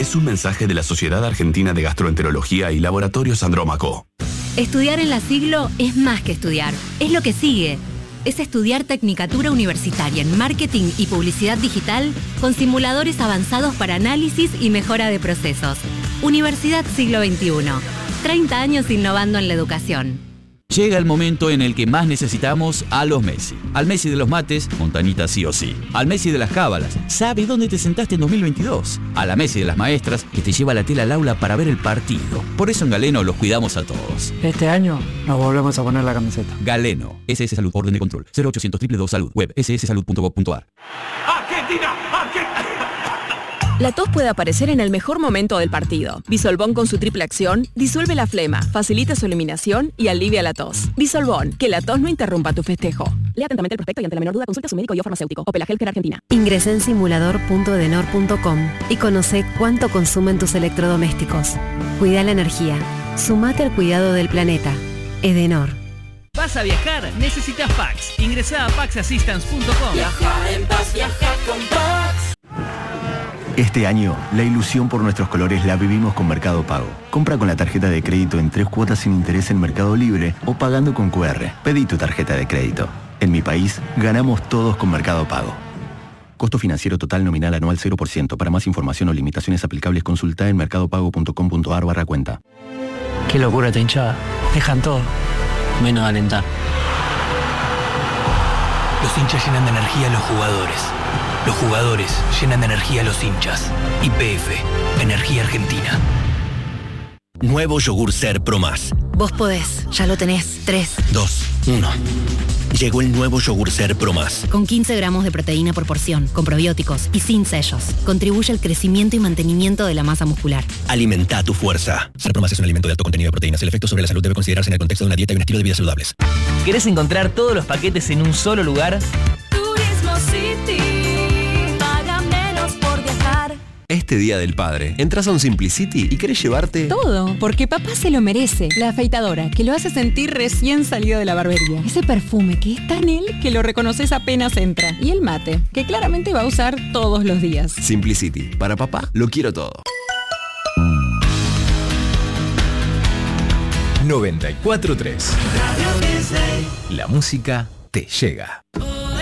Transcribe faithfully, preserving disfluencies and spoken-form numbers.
es un mensaje de la Sociedad Argentina de Gastroenterología y Laboratorios Andrómaco. Estudiar en la Siglo es más que estudiar, es lo que sigue. Es estudiar Tecnicatura Universitaria en Marketing y Publicidad Digital con simuladores avanzados para análisis y mejora de procesos. Universidad Siglo veintiuno. treinta años innovando en la educación. Llega el momento en el que más necesitamos a los Messi. Al Messi de los mates, Montanita sí o sí. Al Messi de las cábalas, sabe dónde te sentaste en dos mil veintidós. A la Messi de las maestras, que te lleva la tela al aula para ver el partido. Por eso en Galeno los cuidamos a todos. Este año nos volvemos a poner la camiseta. Galeno, S S Salud, orden de control, cero ochocientos dos dos dos Salud, web ese ese salud punto gov punto a r. ¡Argentina! ¡Argentina! La tos puede aparecer en el mejor momento del partido. Bisolbón con su triple acción disuelve la flema, facilita su eliminación y alivia la tos. Bisolbón, que la tos no interrumpa tu festejo. Lea atentamente el prospecto y ante la menor duda consulta a su médico y o farmacéutico. Opel Healthcare Argentina. Ingresá en simulador punto edenor punto com y conoce cuánto consumen tus electrodomésticos. Cuida la energía. Sumate al cuidado del planeta. Edenor. ¿Vas a viajar? Necesitas Pax. Ingresá a pax assistance punto com. Viaja en paz, viaja con Pax. Este año, la ilusión por nuestros colores la vivimos con Mercado Pago. Compra con la tarjeta de crédito en tres cuotas sin interés en Mercado Libre o pagando con cu erre. Pedí tu tarjeta de crédito. En mi país, ganamos todos con Mercado Pago. Costo financiero total nominal anual cero por ciento. Para más información o limitaciones aplicables, consulta en mercadopago punto com punto a r barra cuenta. Qué locura esta hinchada. Dejan todo, menos alentar. Los hinchas llenan de energía a los jugadores. Los jugadores llenan de energía a los hinchas. Y P F, Energía Argentina. Nuevo yogur Ser Pro Más. Vos podés, ya lo tenés. tres, dos, uno. Llegó el nuevo yogur Ser Pro Más. Con quince gramos de proteína por porción, con probióticos y sin sellos. Contribuye al crecimiento y mantenimiento de la masa muscular. Alimenta tu fuerza. Ser Pro Más es un alimento de alto contenido de proteínas. El efecto sobre la salud debe considerarse en el contexto de una dieta y un estilo de vida saludables. ¿Querés encontrar todos los paquetes en un solo lugar? Turismo City. Paga menos por viajar. Este Día del Padre, entras a un Simplicity y querés llevarte... todo, porque papá se lo merece. La afeitadora, que lo hace sentir recién salido de la barbería. Ese perfume que es tan él que lo reconoces apenas entra. Y el mate, que claramente va a usar todos los días. Simplicity, para papá, lo quiero todo. noventa y cuatro punto tres. La música te llega.